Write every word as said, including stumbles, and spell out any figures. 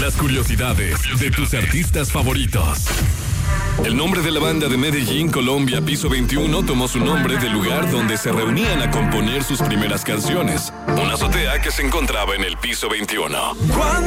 Las curiosidades de tus artistas favoritos. El nombre de la banda de Medellín, Colombia, Piso veintiuno, tomó su nombre del lugar donde se reunían a componer sus primeras canciones, una azotea que se encontraba en el Piso veintiuno.